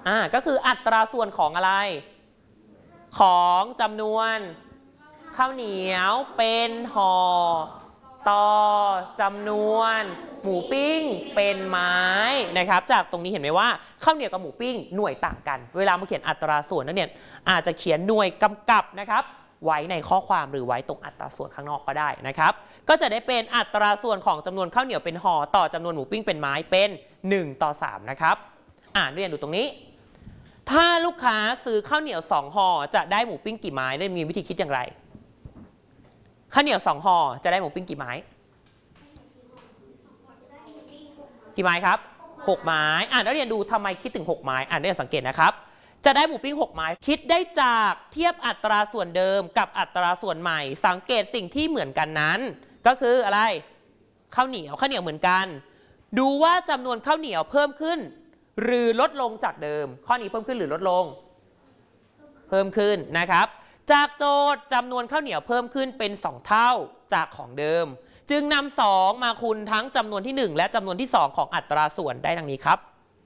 ก็คืออัตราส่วนของอะไรของจำนวนข้าวเหนียวเป็นห่อต่อจำนวนหมูปิ้งเป็นไม้นะครับจากตรงนี้เห็นไหมว่าข้าวเหนียวกับหมูปิ้งหน่วยต่างกันเวลามาเขียนอัตราส่วนนักเรียนอาจจะเขียนหน่วยกำกับนะครับไว้ในข้อความหรือไว้ตรงอัตราส่วนข้างนอกก็ได้นะครับก็จะได้เป็นอัตราส่วนของจำนวนข้าวเหนียวเป็นห่อต่อจำนวนหมูปิ้งเป็นไม้เป็น1:3นะครับเรียนดูตรงนี้ถ้าลูกค้าซื้อข้าวเหนียว2ห่อจะได้หมูปิ้งกี่ไม้ได้มีวิธีคิดอย่างไรข้าวเหนียว2ห่อจะได้หมูปิ้งกี่ไม้ครับ6ไม้นักเรียนดูทำไมคิดถึง6ไม้นักเรียนสังเกตนะครับจะได้หมูปิ้ง6ไม้คิดได้จากเทียบอัตราส่วนเดิมกับอัตราส่วนใหม่สังเกตสิ่งที่เหมือนกันนั้นก็คืออะไรข้าวเหนียวเหมือนกันดูว่าจำนวนข้าวเหนียวเพิ่มขึ้นหรือลดลงจากเดิมข้อนี้เพิ่มขึ้นหรือลดลงเพิ่มขึ้นนะครับจากโจทย์จำนวนข้าวเหนียวเพิ่มขึ้นเป็น2เท่าจากของเดิมจึงนำ2มาคูณทั้งจำนวนที่1และจำนวนที่2ของอัตราส่วนได้ดังนี้ครับ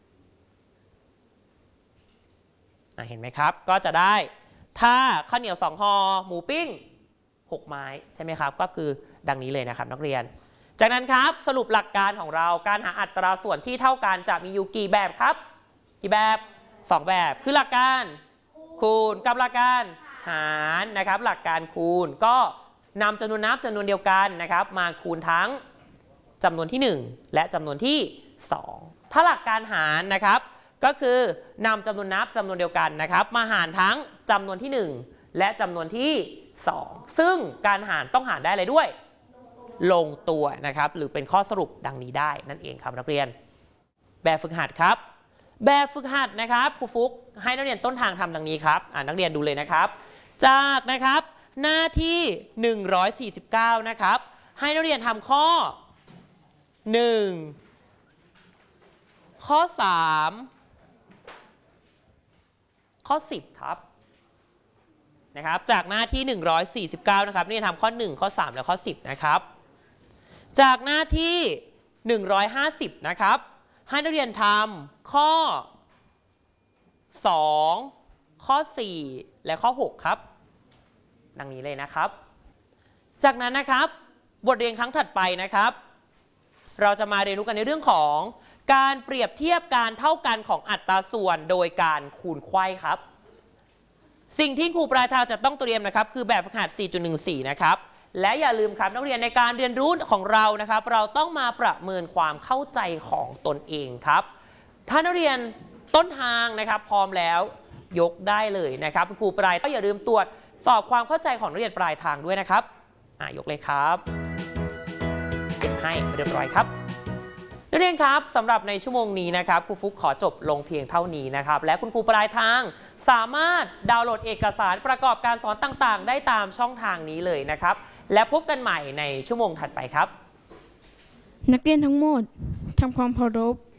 เห็นไหมครับก็จะได้ถ้าข้าวเหนียว2ห่อหมูปิ้ง6ไม้ใช่ไหมครับก็คือดังนี้เลยนะครับนักเรียนจากนั้นครับสรุปหลักการของเราการหาอัตราส่วนที่เท่ากันจะมีอยู่กี่แบบครับกี่แบบ2แบบคือหลักการคูณกับหลักการหารนะครับหลักการคูณก็นำจำนวนนับจำนวนเดียวกันนะครับมาคูณทั้งจำนวนที่1และจำนวนที่2ถ้าหลักการหารนะครับก็คือนำจำนวนนับจำนวนเดียวกันนะครับมาหารทั้งจำนวนที่1และจำนวนที่2ซึ่งการหารต้องหารได้เลยด้วยลงตัวนะครับหรือเป็นข้อสรุปดังนี้ได้นั่นเองครับนักเรียนแบบฝึกหัดครับแบบฝึกหัดนะครับครูฟุกให้นักเรียนต้นทางทำดังนี้ครับนักเรียนดูเลยนะครับจากนะครับหน้าที่149นะครับให้นักเรียนทำข้อ1ข้อ3ข้อ10ครับนะครับจากหน้าที่149นะครับนักเรียนทำข้อ1ข้อ3และข้อ10นะครับจากหน้าที่150นะครับให้นักเรียนทำข้อ2ข้อ4และข้อ6ครับดังนี้เลยนะครับจากนั้นนะครับบทเรียนครั้งถัดไปนะครับเราจะมาเรียนรู้กันในเรื่องของการเปรียบเทียบการเท่ากันของอัตราส่วนโดยการคูณไขว้ครับสิ่งที่ครูปลายทางจะต้องเตรียมนะครับคือแบบฝึกหัด 4.14 นะครับและอย่าลืมครับนักเรียนในการเรียนรู้ของเรานะครับเราต้องมาประเมินความเข้าใจของตนเองครับถ้านักเรียนต้นทางนะครับพร้อมแล้วยกได้เลยนะครับครูปลายก็อย่าลืมตรวจสอบความเข้าใจของนักเรียนปลายทางด้วยนะครับยกเลยครับเก็บให้เรียบร้อยครับนักเรียนครับสำหรับในชั่วโมงนี้นะครับครูฟุกขอจบลงเพียงเท่านี้นะครับและคุณครูปลายทางสามารถดาวน์โหลดเอกสารประกอบการสอนต่างๆได้ตามช่องทางนี้เลยนะครับและพบกันใหม่ในชั่วโมงถัดไปครับนักเรียนทั้งหมดทำความเคารพ